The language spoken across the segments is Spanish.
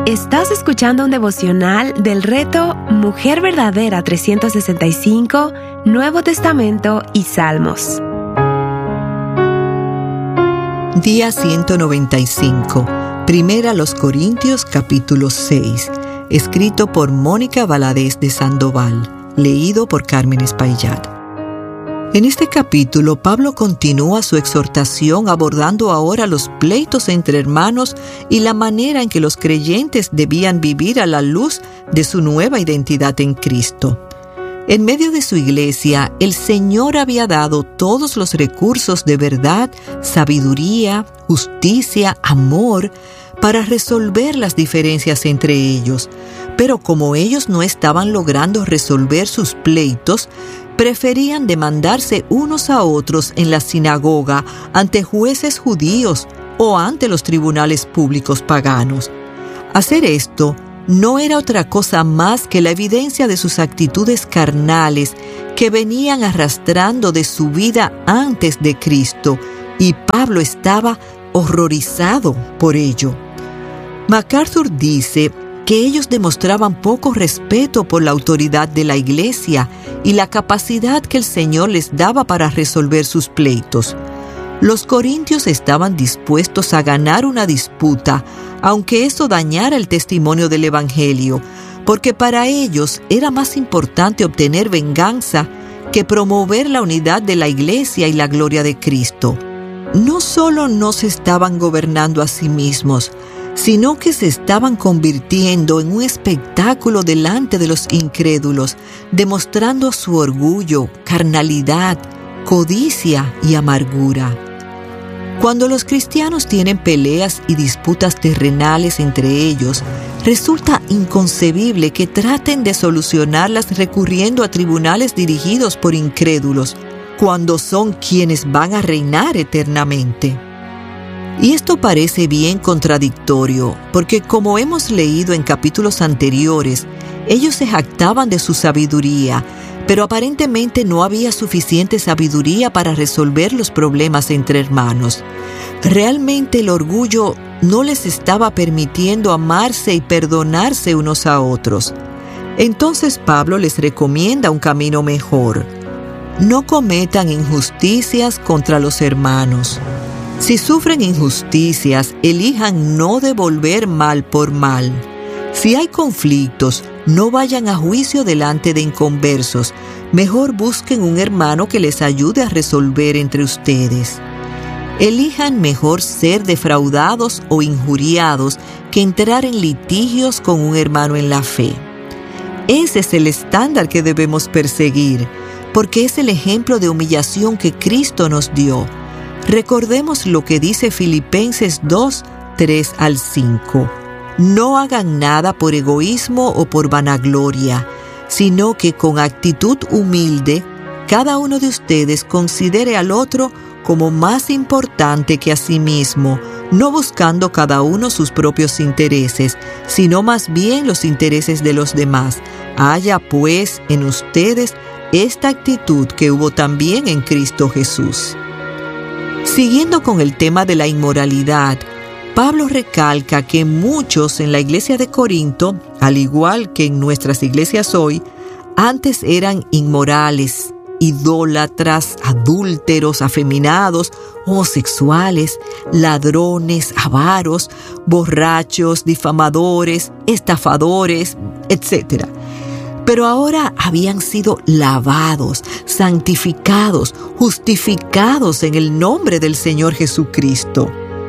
Estás escuchando un devocional del reto Mujer Verdadera 365, Nuevo Testamento y Salmos. Día 195, Primera a los Corintios capítulo 6, escrito por Mónica Valadez de Sandoval, leído por Carmen Espaillat. En este capítulo, Pablo continúa su exhortación abordando ahora los pleitos entre hermanos y la manera en que los creyentes debían vivir a la luz de su nueva identidad en Cristo. En medio de su iglesia, el Señor había dado todos los recursos de verdad, sabiduría, justicia, amor, para resolver las diferencias entre ellos. Pero como ellos no estaban logrando resolver sus pleitos, preferían demandarse unos a otros en la sinagoga, ante jueces judíos o ante los tribunales públicos paganos. Hacer esto no era otra cosa más que la evidencia de sus actitudes carnales que venían arrastrando de su vida antes de Cristo, y Pablo estaba horrorizado por ello. MacArthur dice que ellos demostraban poco respeto por la autoridad de la iglesia y la capacidad que el Señor les daba para resolver sus pleitos. Los corintios estaban dispuestos a ganar una disputa, aunque eso dañara el testimonio del Evangelio, porque para ellos era más importante obtener venganza que promover la unidad de la iglesia y la gloria de Cristo. No solo no se estaban gobernando a sí mismos, sino que se estaban convirtiendo en un espectáculo delante de los incrédulos, demostrando su orgullo, carnalidad, codicia y amargura. Cuando los cristianos tienen peleas y disputas terrenales entre ellos, resulta inconcebible que traten de solucionarlas recurriendo a tribunales dirigidos por incrédulos, cuando son quienes van a reinar eternamente. Y esto parece bien contradictorio, porque como hemos leído en capítulos anteriores, ellos se jactaban de su sabiduría, pero aparentemente no había suficiente sabiduría para resolver los problemas entre hermanos. Realmente el orgullo no les estaba permitiendo amarse y perdonarse unos a otros. Entonces Pablo les recomienda un camino mejor. No cometan injusticias contra los hermanos. Si sufren injusticias, elijan no devolver mal por mal. Si hay conflictos, no vayan a juicio delante de inconversos. Mejor busquen un hermano que les ayude a resolver entre ustedes. Elijan mejor ser defraudados o injuriados que entrar en litigios con un hermano en la fe. Ese es el estándar que debemos perseguir, porque es el ejemplo de humillación que Cristo nos dio. Recordemos lo que dice Filipenses 2, 3 al 5. No hagan nada por egoísmo o por vanagloria, sino que con actitud humilde, cada uno de ustedes considere al otro como más importante que a sí mismo, no buscando cada uno sus propios intereses, sino más bien los intereses de los demás. Haya pues en ustedes esta actitud que hubo también en Cristo Jesús. Siguiendo con el tema de la inmoralidad, Pablo recalca que muchos en la iglesia de Corinto, al igual que en nuestras iglesias hoy, antes eran inmorales, idólatras, adúlteros, afeminados, homosexuales, ladrones, avaros, borrachos, difamadores, estafadores, etc. Pero ahora habían sido lavados, santificados, justificados en el nombre del Señor Jesucristo.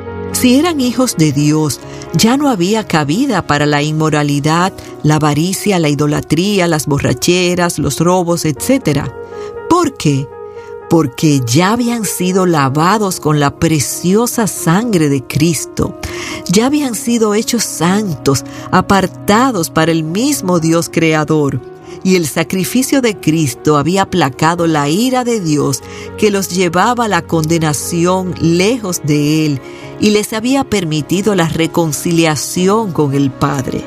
Si eran hijos de Dios, ya no había cabida para la inmoralidad, la avaricia, la idolatría, las borracheras, los robos, etc. ¿Por qué? Porque ya habían sido lavados con la preciosa sangre de Cristo. Ya habían sido hechos santos, apartados para el mismo Dios creador. Y el sacrificio de Cristo había aplacado la ira de Dios que los llevaba a la condenación lejos de Él y les había permitido la reconciliación con el Padre.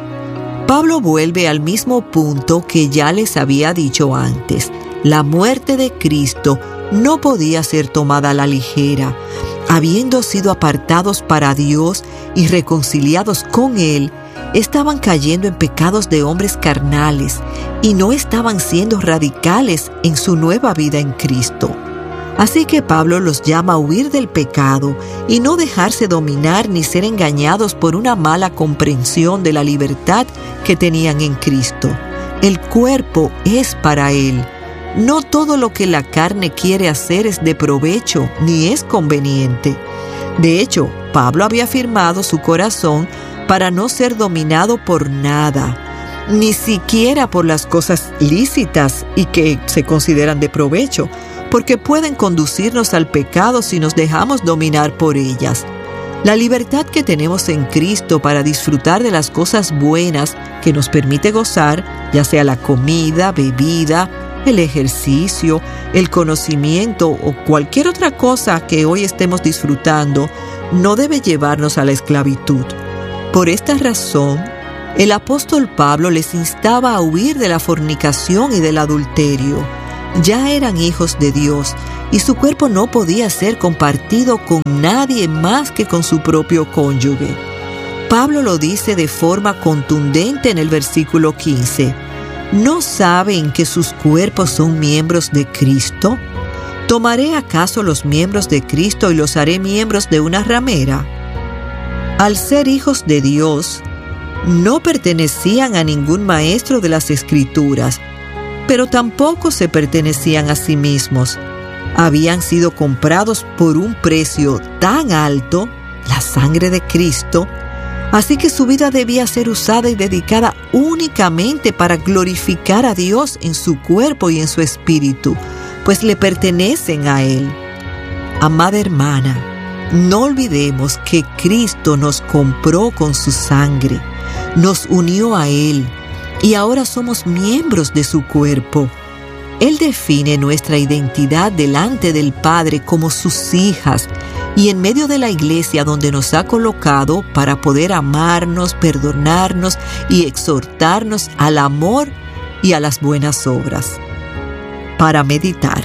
Pablo vuelve al mismo punto que ya les había dicho antes. La muerte de Cristo no podía ser tomada a la ligera. Habiendo sido apartados para Dios y reconciliados con Él, estaban cayendo en pecados de hombres carnales y no estaban siendo radicales en su nueva vida en Cristo. Así que Pablo los llama a huir del pecado y no dejarse dominar ni ser engañados por una mala comprensión de la libertad que tenían en Cristo. El cuerpo es para Él. No todo lo que la carne quiere hacer es de provecho ni es conveniente. De hecho, Pablo había firmado su corazón para no ser dominado por nada, ni siquiera por las cosas lícitas y que se consideran de provecho, porque pueden conducirnos al pecado si nos dejamos dominar por ellas. La libertad que tenemos en Cristo para disfrutar de las cosas buenas que nos permite gozar, ya sea la comida, bebida, el ejercicio, el conocimiento o cualquier otra cosa que hoy estemos disfrutando, no debe llevarnos a la esclavitud. Por esta razón, el apóstol Pablo les instaba a huir de la fornicación y del adulterio. Ya eran hijos de Dios y su cuerpo no podía ser compartido con nadie más que con su propio cónyuge. Pablo lo dice de forma contundente en el versículo 15. ¿No saben que sus cuerpos son miembros de Cristo? ¿Tomaré acaso los miembros de Cristo y los haré miembros de una ramera? Al ser hijos de Dios, no pertenecían a ningún maestro de las Escrituras, pero tampoco se pertenecían a sí mismos. Habían sido comprados por un precio tan alto, la sangre de Cristo, así que su vida debía ser usada y dedicada únicamente para glorificar a Dios en su cuerpo y en su espíritu, pues le pertenecen a Él. Amada hermana, no olvidemos que Cristo nos compró con su sangre, nos unió a Él y ahora somos miembros de su cuerpo. Él define nuestra identidad delante del Padre como sus hijas y en medio de la iglesia donde nos ha colocado para poder amarnos, perdonarnos y exhortarnos al amor y a las buenas obras. Para meditar.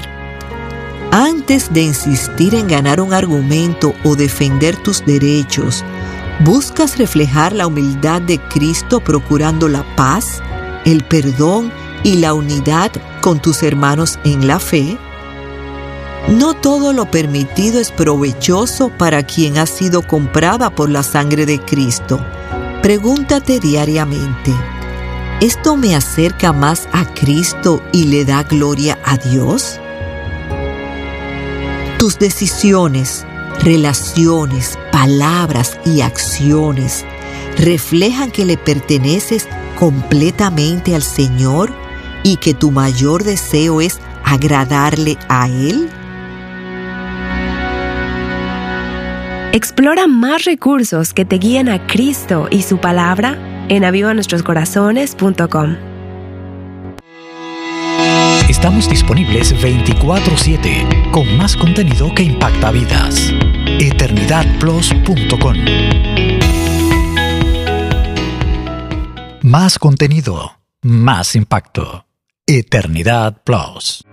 Antes de insistir en ganar un argumento o defender tus derechos, ¿buscas reflejar la humildad de Cristo procurando la paz, el perdón y la unidad con tus hermanos en la fe? No todo lo permitido es provechoso para quien ha sido comprada por la sangre de Cristo. Pregúntate diariamente, ¿esto me acerca más a Cristo y le da gloria a Dios? Tus decisiones, relaciones, palabras y acciones reflejan que le perteneces completamente al Señor y que tu mayor deseo es agradarle a Él. Explora más recursos que te guíen a Cristo y su palabra en avivanuestroscorazones.com. Estamos disponibles 24/7 con más contenido que impacta vidas. eternidadplus.com. Más contenido, más impacto. Eternidad Plus.